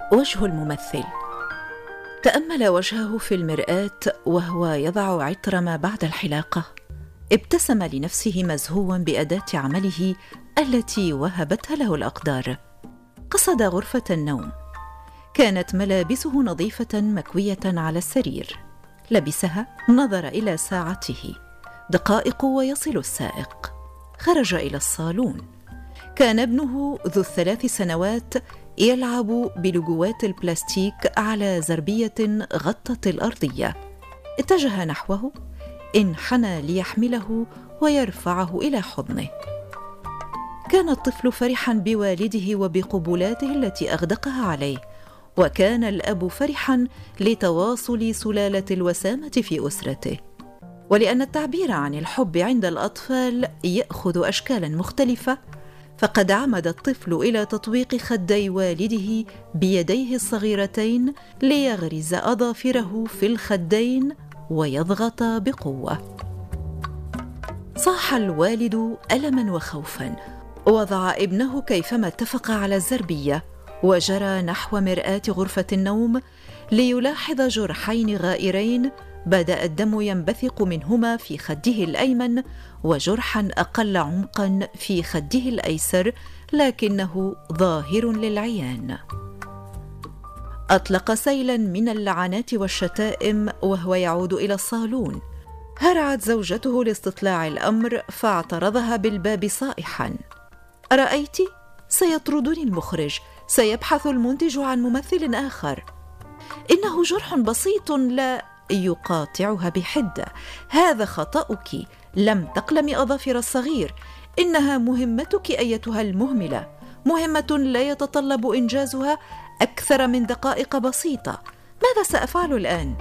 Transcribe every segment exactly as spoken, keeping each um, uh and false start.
وجه الممثل. تأمل وجهه في المرآة وهو يضع عطر ما بعد الحلاقة. ابتسم لنفسه مزهوا بأداة عمله التي وهبتها له الأقدار. قصد غرفة النوم. كانت ملابسه نظيفة مكوية على السرير. لبسها، نظر إلى ساعته. دقائق ويصل السائق. خرج إلى الصالون. كان ابنه ذو الثلاث سنوات يلعب بلجوات البلاستيك على زربية غطت الأرضية. اتجه نحوه، انحنى ليحمله ويرفعه إلى حضنه. كان الطفل فرحا بوالده وبقبلاته التي أغدقها عليه، وكان الأب فرحا لتواصل سلالة الوسامة في أسرته. ولأن التعبير عن الحب عند الأطفال يأخذ أشكالا مختلفة، فقد عمد الطفل إلى تطويق خدي والده بيديه الصغيرتين ليغرز أظافره في الخدين ويضغط بقوة. صاح الوالد ألما وخوفا. وضع ابنه كيفما اتفق على الزربية، وجرى نحو مرآة غرفة النوم ليلاحظ جرحين غائرين بدأ الدم ينبثق منهما في خده الأيمن، وجرحا أقل عمقا في خده الأيسر لكنه ظاهر للعيان. أطلق سيلا من اللعنات والشتائم وهو يعود إلى الصالون. هرعت زوجته لاستطلاع الأمر فاعترضها بالباب صائحا: أرأيت؟ سيطردني المخرج، سيبحث المنتج عن ممثل آخر. إنه جرح بسيط. لا، يقاطعها بحدة: هذا خطأك، لم تقلمي أظافر الصغير، إنها مهمتك أيتها المهملة، مهمة لا يتطلب إنجازها أكثر من دقائق بسيطة. ماذا سأفعل الآن؟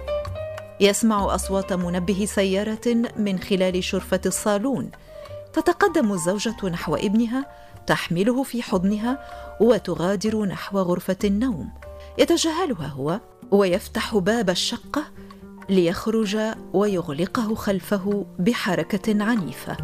يسمع أصوات منبه سيارة من خلال شرفة الصالون. تتقدم الزوجة نحو ابنها، تحمله في حضنها وتغادر نحو غرفة النوم. يتجاهلها هو ويفتح باب الشقة ليخرج ويغلقه خلفه بحركة عنيفة.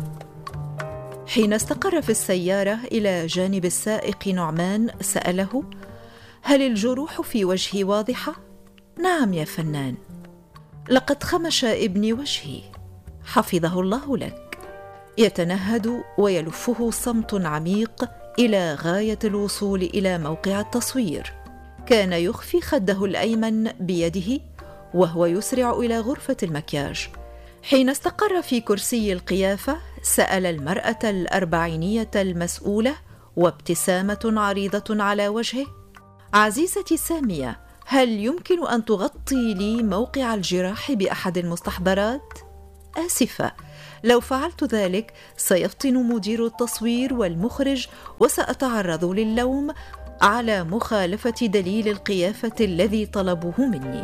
حين استقر في السيارة إلى جانب السائق نعمان سأله: هل الجروح في وجهي واضحة؟ نعم يا فنان. لقد خمش ابني وجهي، حفظه الله لك. يتنهد ويلفه صمت عميق إلى غاية الوصول إلى موقع التصوير. كان يخفي خده الأيمن بيده وهو يسرع إلى غرفة المكياج. حين استقر في كرسي القيافة سأل المرأة الأربعينية المسؤولة وابتسامة عريضة على وجهه: عزيزتي سامية، هل يمكن أن تغطي لي موقع الجراح بأحد المستحضرات؟ آسفة، لو فعلت ذلك سيفطن مدير التصوير والمخرج وسأتعرض للوم على مخالفة دليل القيافة الذي طلبوه مني.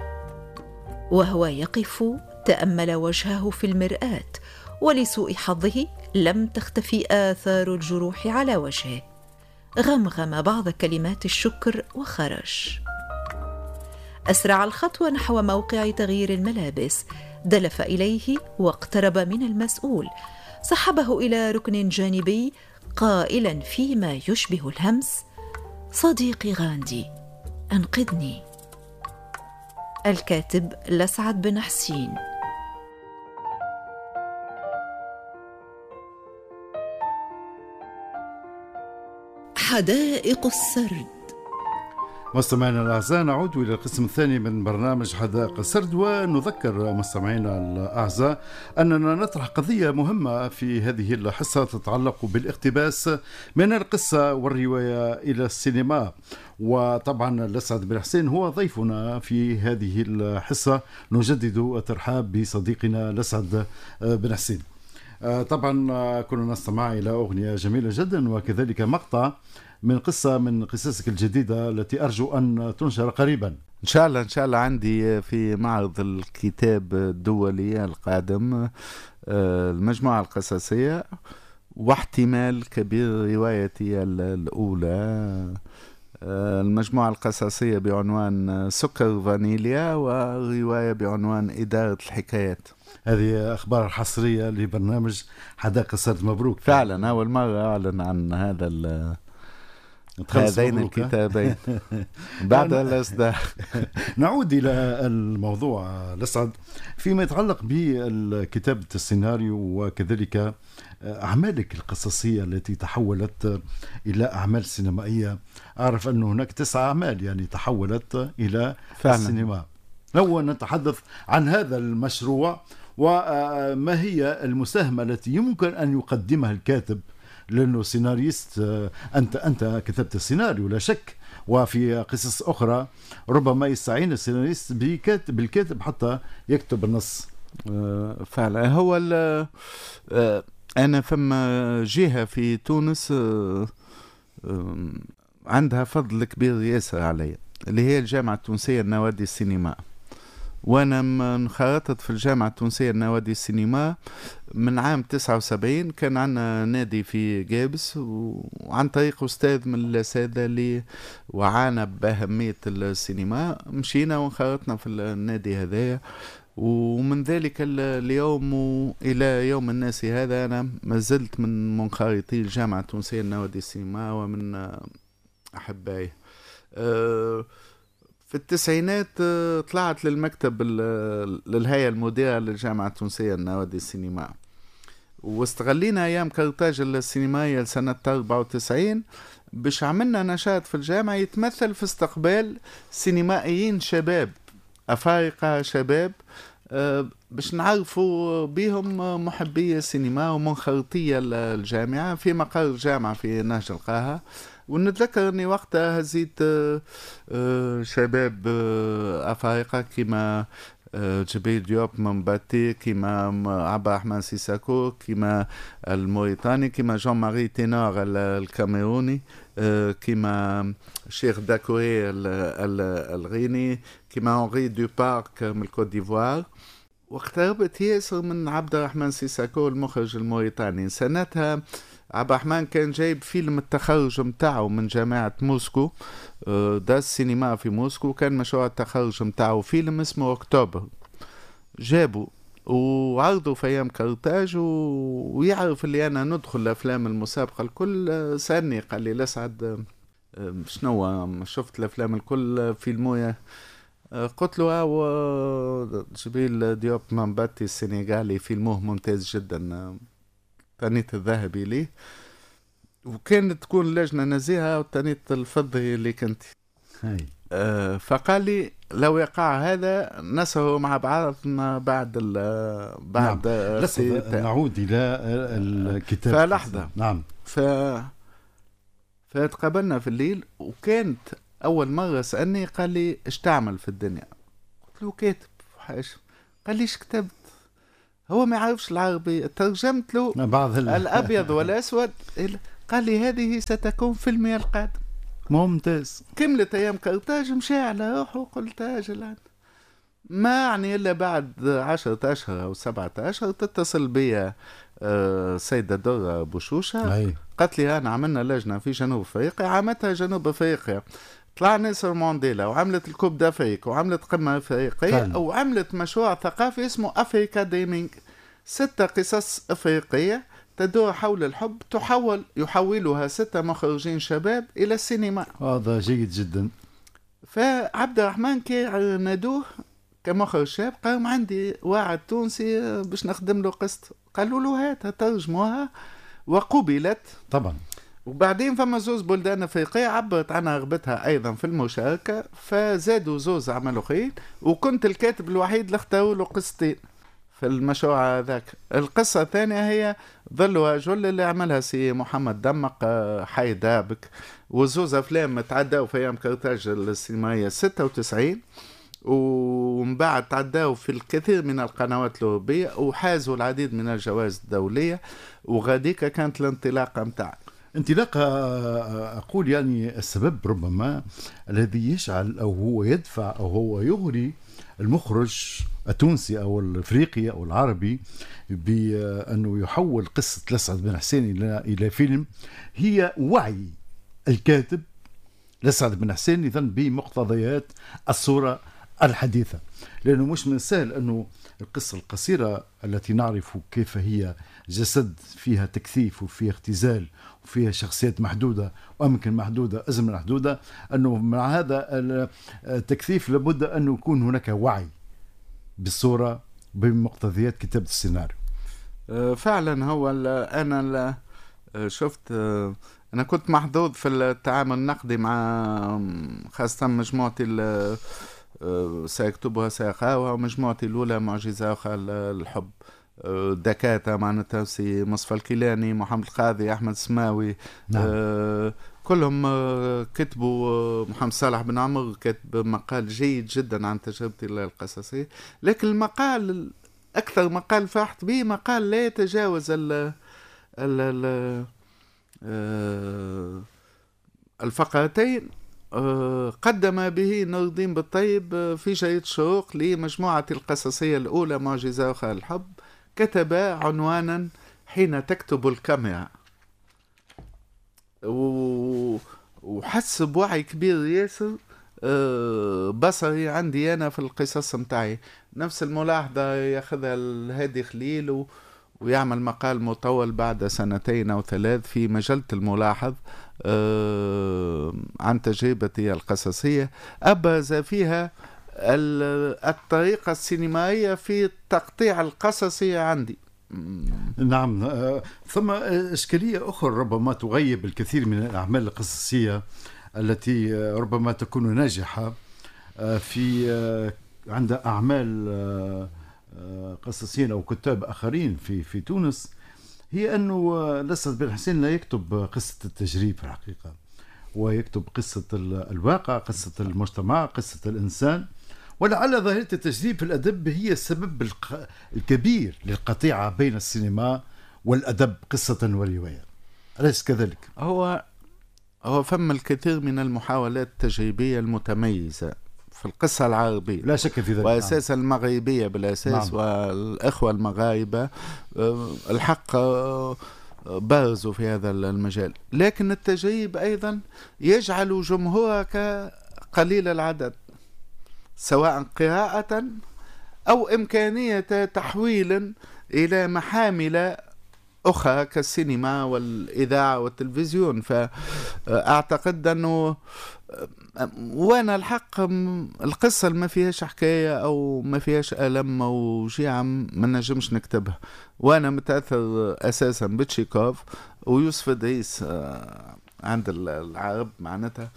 وهو يقف تأمل وجهه في المرآة، ولسوء حظه لم تختفي آثار الجروح على وجهه. غمغم بعض كلمات الشكر وخرج. أسرع الخطوة نحو موقع تغيير الملابس. دلف إليه واقترب من المسؤول. سحبه إلى ركن جانبي قائلا فيما يشبه الهمس: صديقي غاندي، أنقذني. الكاتب لسعد بن حسين. حدائق السرد. مستمعينا الأعزاء، نعود إلى القسم الثاني من برنامج حدائق السرد، ونذكر مستمعينا الأعزاء أننا نطرح قضية مهمة في هذه الحصة تتعلق بالاقتباس من القصة والرواية إلى السينما. وطبعا لسعد بن حسين هو ضيفنا في هذه الحصة. نجدد الترحاب بصديقنا لسعد بن حسين. طبعا كنا نستمع إلى أغنية جميلة جدا وكذلك مقطع من قصة من قصصك الجديدة التي أرجو أن تنشر قريبا إن شاء الله. إن شاء الله عندي في معرض الكتاب الدولي القادم المجموعة القصصية، واحتمال كبير روايتي الأولى المجموعة القصصية بعنوان سكر فانيليا، ورواية بعنوان إدارة الحكايات. هذه أخبار حصرية لبرنامج حدائق السرد. مبروك. فعلا أول مرة أعلن عن هذا هذين الكتابين بعد الإصدار. نعود إلى الموضوع الأسعد فيما يتعلق بكتابة السيناريو وكذلك أعمالك القصصية التي تحولت إلى أعمال سينمائية. أعرف أن هناك تسع أعمال يعني تحولت إلى فعلا السينما. لو نتحدث عن هذا المشروع وما هي المساهمة التي يمكن أن يقدمها الكاتب، لأنه سيناريست، أنت أنت كتبت السيناريو لا شك، وفي قصص أخرى ربما يستعين السيناريست بالكاتب بالكاتب حتى يكتب النص. فعلا هو أنا فما جهة في تونس عندها فضل كبير ياسر علي، اللي هي الجامعة التونسية النوادي السينما. وانا انخرطت في الجامعة التونسية النوادي السينما من عام تسعة وسبعين. كان عندنا نادي في جابس، وعن طريق استاذ من الاساتذة اللي وعانا باهمية السينما مشينا وانخرطنا في النادي هذايا. ومن ذلك اليوم الى يوم الناس هذا انا ما زلت من منخرطي الجامعة التونسية النوادي السينما ومن احبائي. أه في التسعينات طلعت للمكتب للهيئة المديرة للجامعة التونسية النوادي السينما، واستغلينا أيام كارتاج السينمائية لسنة أربعة وتسعين باش عملنا نشاط في الجامعة يتمثل في استقبال سينمائيين شباب أفارقة شباب باش نعرفوا بهم محبي السينما ومنخرطية الجامعة في مقر الجامعة في نهج القاهرة. ونتذكر اني وقتها هزيت شباب افارقه كيما جبريل ديوب مباتي، كيما عبد الرحمن سيساكو، كيما الموريتاني، كيما جون ماري تينور الكاميروني، كيما شيخ داكوري الغيني، كيما هنري دو بارك من الكوت ديفوار. واقتربت ياسر من عبد الرحمن سيساكو المخرج الموريتاني. سنتها عبد الرحمن كان جايب فيلم التخرج متاعه من جامعة موسكو، دا السينما في موسكو، كان مشروع التخرج متاعه فيلم اسمه أكتوبر. جابوا وعرضوا في أيام كارتاج، ويعرف اللي أنا ندخل الأفلام المسابقة الكل. سألني قال لي لسعد شنو شفت الأفلام الكل فيلموية؟ قلت له هو جبريل ديوب مباتي السنغالي فيلموه ممتاز جدا، تانيت الذهبي ليه، وكانت تكون لجنة نزيهة وتانيت الفضي اللي كنت هاي. آه فقال لي لو يقع هذا نسهو مع بعضنا بعد ال بعد نعم. لسه نعود إلى الكتاب فلحظة. نعم. ف فتقابلنا في الليل، وكانت أول مرة سألني قال لي ايش تعمل في الدنيا؟ قلت له كاتب. حاش قال لي ايش كتبت؟ هو ما يعرفش العربي، ترجمت له بعض الأبيض والأسود. قال لي هذه ستكون فيلمي القادم. ممتاز. كملت أيام كارتاج مشي على روحه وقلت أجل ما يعني إلا بعد عشرة أشهر أو سبعة أشهر تتصل بي سيدة درة بوشوشة، قالت لي أنا عملنا لجنة في جنوب أفريقيا، عامتها جنوب أفريقيا، طلع نيلسون مانديلا وعملت الكوب دافريك وعملت قمة أفريقية وعملت مشروع ثقافي اسمه أفريكا ديمينج. ستة قصص أفريقية تدور حول الحب، تحول يحولها ستة مخرجين شباب إلى السينما. هذا جيد جدا. فعبد الرحمن كي نادوه كمخرج شاب قام عندي واحد تونسي باش نخدم له قسط، قالوا له هات ترجموها وقبلت طبعا. وبعدين فما زوز بلدان أفريقية عبرت عنها رغبتها أيضا في المشاركة، فزادوا زوز عملوا خير، وكنت الكاتب الوحيد اللي اختاروا له قصتين في المشروع هذاك. القصة الثانية هي ظل وجل اللي عملها سي محمد دمق حي دابك، وزوز أفلام تعداوا في أيام كارتاج السينمائية ستة وتسعين، ومن بعد تعداوا في الكثير من القنوات الأوروبية وحازوا العديد من الجوائز الدولية، وغاديك كانت الانطلاقة متاعك. انطلاقة أقول يعني السبب ربما الذي يشعل أو هو يدفع أو هو يغري المخرج التونسي أو الأفريقي أو العربي بأنه يحول قصة لسعد بن حسين إلى إلى فيلم، هي وعي الكاتب لسعد بن حسين إذن بمقتضيات الصورة الحديثة، لأنه مش من السهل أنه القصة القصيرة التي نعرف كيف هي جسد فيها تكثيف وفيها اختزال وفيها شخصيات محدودة وأماكن محدودة أزمنة محدودة، أنه مع هذا التكثيف لابد أن يكون هناك وعي بالصورة بمقتضيات كتابة السيناريو. فعلا هو أنا شفت، أنا كنت محظوظ في التعامل النقدي مع خاصة مجموعتي سيكتبها سيقاوها ومجموعتي الأولى معجزة الحب، دكاتة معناتها سي مصطفى الكيلاني، محمد القاضي، أحمد السماوي. نعم. آه كلهم كتبوا. محمد صالح بن عمر كتب مقال جيد جدا عن تجربتي القصصية، لكن المقال أكثر مقال فرحت به مقال لا يتجاوز ال ال ال الفقرتين قدم به نور الدين بالطيب في جريدة الشروق لمجموعة القصصية الأولى معجزة الحب، كتب عنوانا حين تكتب الكاميرا، وحس بوعي كبير ياسر بصري عندي أنا في القصص متاعي. نفس الملاحظة ياخذها الهادي خليل ويعمل مقال مطول بعد سنتين أو ثلاث في مجلة الملاحظ عن تجربتي القصصية، أبرز فيها الطريقة السينمائية في التقطيع القصصي عندي. نعم. ثم إشكالية أخرى ربما تغيب الكثير من الأعمال القصصية التي ربما تكون ناجحة في عند أعمال قصصيين أو كتاب آخرين في في تونس، هي أنه الأستاذ بن حسين لا يكتب قصة التجريب في الحقيقة، ويكتب قصة الواقع، قصة المجتمع، قصة الإنسان. ولعل ظاهرة التجريب في الأدب هي السبب الكبير للقطيعة بين السينما والأدب قصة ورواية، أليس كذلك؟ هو هو فم الكثير من المحاولات التجريبية المتميزة في القصة العربية، لا شك في ذلك، وأساسا المغربية بالأساس. نعم. والأخوة المغاربة الحق بارزوا في هذا المجال، لكن التجريب أيضا يجعل جمهورك قليل العدد، سواء قراءة أو إمكانية تحويل إلى محامل أخرى كالسينما والإذاعة والتلفزيون. فأعتقد أنه وانا الحق القصة ما فيهاش حكاية أو ما فيهاش ألم أو جيعة ما نجمش نكتبها. وانا متأثر أساسا بتشيكوف ويوسف إدريس عند العرب، معناتها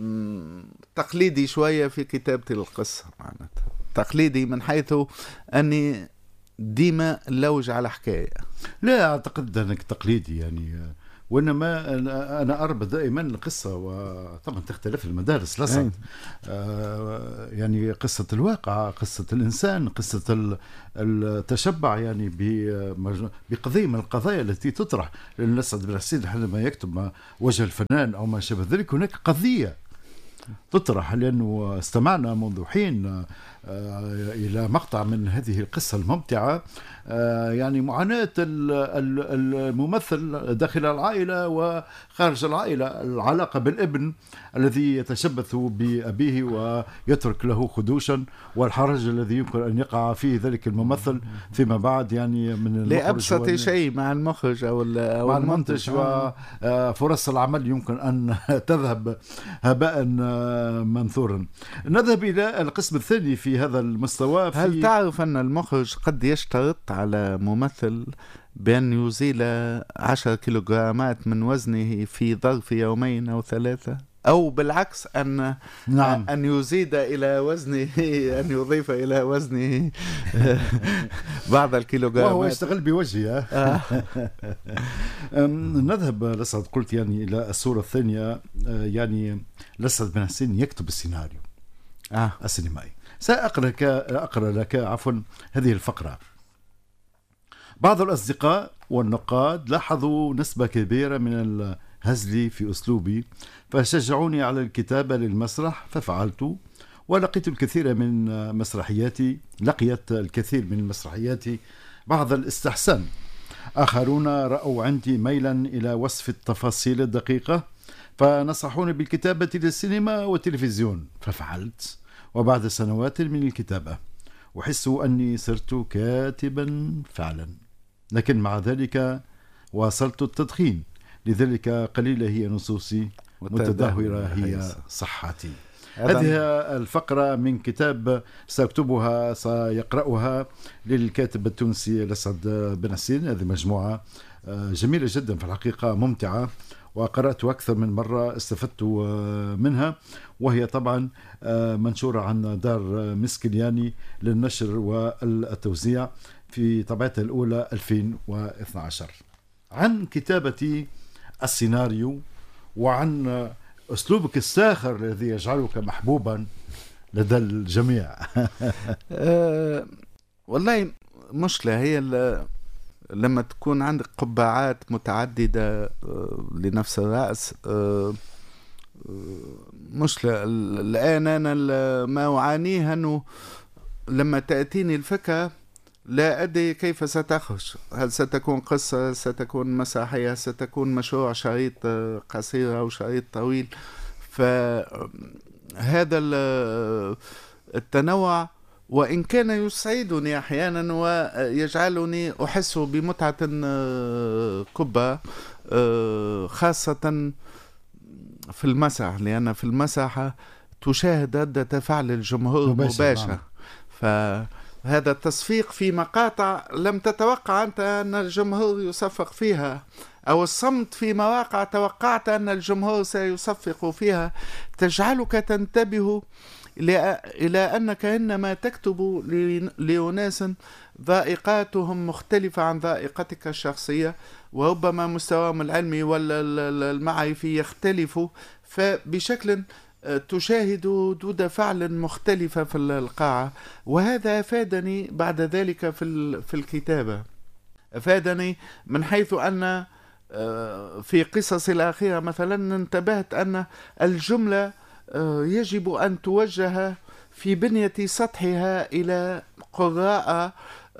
تقليدي شوية في كتابتي للقصة، معناتها تقليدي من حيث أني ديما لوج على حكاية. لا أعتقد أنك تقليدي يعني، وإنما أنا أربط دائما القصة، وطبعا تختلف المدارس لصق آه يعني قصة الواقع، قصة الإنسان، قصة التشبع يعني بقضية من القضايا التي تطرح. لأن الأستاذ بن حسين حينما يكتب وجه الفنان أو ما شابه ذلك هناك قضية تطرح، لأنه استمعنا منذ حين إلى مقطع من هذه القصة الممتعة، يعني معاناة الممثل داخل العائلة وخارج العائلة، العلاقة بالابن الذي يتشبث بأبيه ويترك له خدوشا، والحرج الذي يمكن أن يقع فيه ذلك الممثل فيما بعد يعني من لأبسط شيء مع المخرج أو مع المنتج، وفرص العمل يمكن أن تذهب هباء منثورا. نذهب إلى القسم الثاني في هذا المستوى. في هل تعرف أن المخرج قد يشترط على ممثل بأن يزيل عشر كيلوغرامات من وزنه في ظرف يومين أو ثلاثة، أو بالعكس أن نعم. أن يزيد إلى وزنه، أن يضيف إلى وزنه بعض الكيلوغرامات وهو يشتغل بوجهه. نذهب لسعد قلت يعني إلى الصورة الثانية، يعني لسعد بن حسين يكتب السيناريو آه. السينمائي. سأقرأ لك أقرأ لك عفوا هذه الفقرة. بعض الأصدقاء والنقاد لاحظوا نسبة كبيرة من الهزل في أسلوبي، فشجعوني على الكتابة للمسرح ففعلت، ولقيت الكثير من مسرحياتي لقيت الكثير من مسرحياتي بعض الاستحسان. آخرون رأوا عندي ميلا إلى وصف التفاصيل الدقيقة، فنصحوني بالكتابة للسينما والتلفزيون ففعلت. وبعد سنوات من الكتابة أحس أني صرت كاتبا فعلا. لكن مع ذلك واصلت التدخين، لذلك قليلة هي نصوصي متدهورة هي صحتي. هذه الفقرة من كتاب سأكتبها سيقرأها للكاتب التونسي الأسعد بن حسين. هذه مجموعة جميلة جدا في الحقيقة، ممتعة، وقرأت أكثر من مرة، استفدت منها، وهي طبعا منشورة عن دار مسكلياني للنشر والتوزيع في طبعتها الأولى ألفين واثني عشر. عن كتابة السيناريو وعن أسلوبك الساخر الذي يجعلك محبوبا لدى الجميع. أه والله مشكلة هي لما تكون عندك قبعات متعددة لنفس الرأس، مشكلة. الآن أنا ما أعانيه أنه لما تأتيني الفكرة لا أدري كيف ستخرج، هل ستكون قصة، ستكون مسرحية، ستكون مشروع شريط قصير أو شريط طويل. فهذا التنوع وإن كان يسعدني أحيانا ويجعلني أحس بمتعة كبرى، خاصة في المسرح، لأن في المسرح تشاهد ردة فعل الجمهور مباشرة. فهذا التصفيق في مقاطع لم تتوقع أنت أن الجمهور يصفق فيها، أو الصمت في مواقع توقعت أن الجمهور سيصفق فيها، تجعلك تنتبه إلى أنك إنما تكتب لأناس ذائقاتهم مختلفة عن ذائقتك الشخصية، وربما مستواهم العلمي ولا المعرفي يختلف، فبشكل تشاهد ردود فعل مختلفة في القاعة. وهذا أفادني بعد ذلك في الكتابة، أفادني من حيث أن في قصص الأخيرة مثلا انتبهت أن الجملة يجب أن توجه في بنية سطحها إلى قراء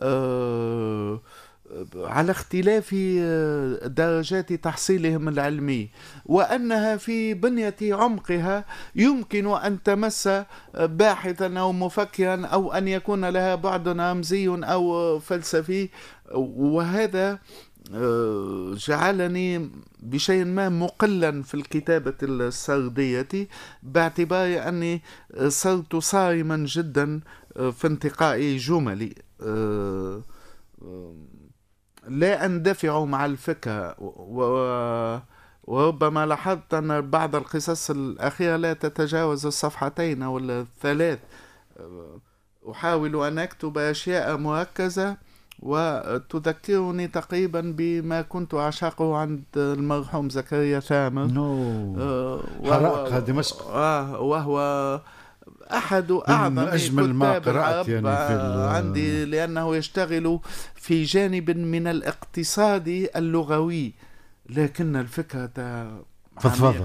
على اختلاف درجات تحصيلهم العلمي، وأنها في بنية عمقها يمكن أن تمس باحثا أو مفكرا، أو أن يكون لها بعد رمزي أو فلسفي. وهذا جعلني بشيء ما مقلا في الكتابة السردية، باعتبار أني صرت صارما جدا في انتقاء جملي، لا أندفع مع الفكرة. وربما لاحظت أن بعض القصص الأخيرة لا تتجاوز الصفحتين أو الثلاث. أحاول أن أكتب أشياء مركزة وتذكرني تقريبا بما كنت أعشقه عند المرحوم زكريا ثامر. no. حرائق دمشق. آه وهو أحد أعظم أجمل ما قرأت يعني في عندي، لأنه يشتغل في جانب من الاقتصاد اللغوي، لكن الفكرة فضفاضة.